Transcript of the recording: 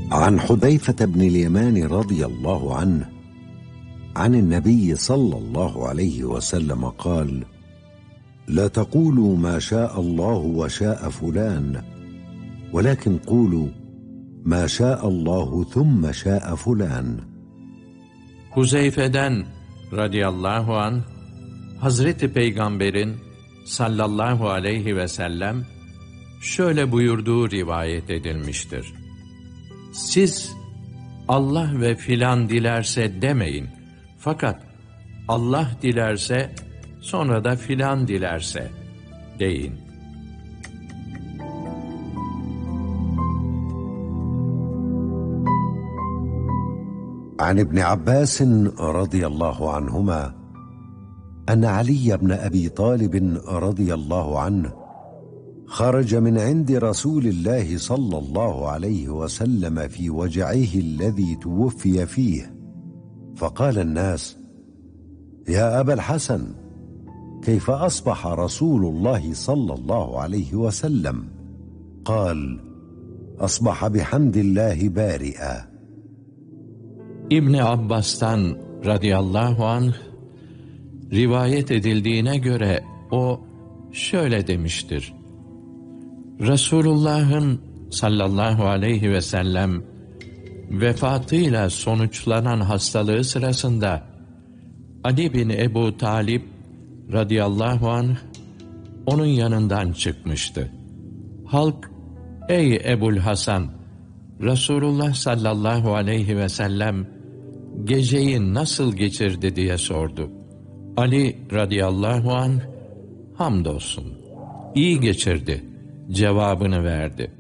عن حذيفة بن اليمان رضي الله عنه عن النبي صلى الله عليه وسلم قال: لا تقولوا ما شاء الله وشاء فلان، ولكن قولوا ما شاء الله ثم شاء فلان. Huzeyfe'den radıyallahu anh, Hazreti Peygamber'in sallallahu aleyhi ve sellem şöyle buyurduğu rivayet edilmiştir. Siz Allah ve filan dilerse demeyin. Fakat Allah dilerse, sonra da filan dilerse deyin. عن ابن عباس رضي الله عنهما أن علي بن أبي طالب رضي الله عنه خرج من عند رسول الله صلى الله عليه وسلم في وجعه الذي توفي فيه، فقال الناس: يا أبا الحسن، كيف أصبح رسول الله صلى الله عليه وسلم؟ قال: أصبح بحمد الله بارئا. İbni Abbas'tan radıyallahu anh rivayet edildiğine göre o şöyle demiştir. Resulullah'ın sallallahu aleyhi ve sellem vefatıyla sonuçlanan hastalığı sırasında Ali bin Ebu Talib radıyallahu anh onun yanından çıkmıştı. Halk, ey Ebul Hasan, Resulullah sallallahu aleyhi ve sellem geceyi nasıl geçirdi diye sordu. Ali radıyallahu anh, hamdolsun, iyi geçirdi cevabını verdi.